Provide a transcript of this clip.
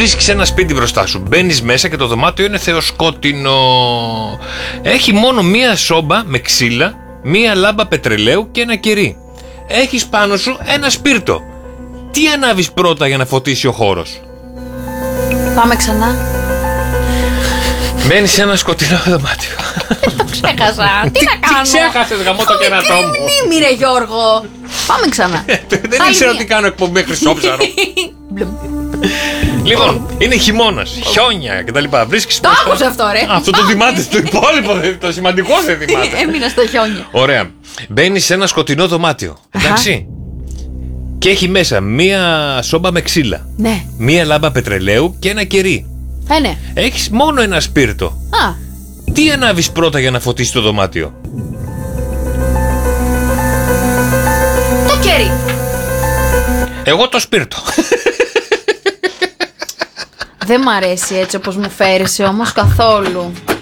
Βρίσκεις ένα σπίτι μπροστά σου. Μπαίνεις μέσα και το δωμάτιο είναι θεοσκότεινο. Έχει μόνο μία σόμπα με ξύλα, μία λάμπα πετρελαίου και ένα κερί. Έχεις πάνω σου ένα σπίρτο. Τι ανάβεις πρώτα για να φωτίσει ο χώρος? Πάμε ξανά. Μένεις σε ένα σκοτεινό δωμάτιο. Ξέχασα. Τι να κάνω? Τι ξέχασες, γαμώ το κερατό μου? Μνήμη ρε Γιώργο. Πάμε ξανά. Δεν ήξερα ότι κάνω εκπομπή με χρυσόψαρο. Λοιπόν, είναι χειμώνας, χιόνια κτλ. Βρίσκεις Το άκουσε αυτό ρε. Αυτό το θυμάται, το υπόλοιπο, το σημαντικό δεν θυμάται. Έμεινα στα χιόνια. Ωραία. Μπαίνεις σε ένα σκοτεινό δωμάτιο. Εντάξει. Και έχει μέσα μία σόμπα με ξύλα. Ναι. Μία λάμπα πετρελαίου και ένα κερί. Ναι. Έχεις μόνο ένα σπίρτο. Α. Τι ανάβεις πρώτα για να φωτίσεις το δωμάτιο? Το κερί. Εγώ το σπίρτο. Δεν μ' αρέσει έτσι όπως μου φέρεσαι όμως καθόλου.